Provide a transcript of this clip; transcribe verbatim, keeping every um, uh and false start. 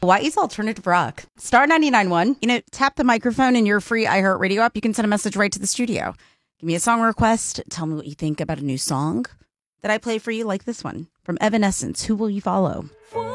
Hawaii's alternative rock. Star ninety-nine point one. You know, tap the microphone in your free iHeartRadio app. You can send a message right to the studio. Give me a song request. Tell me what you think about a new song that I play for you, like this one from Evanescence. Who Will You Follow?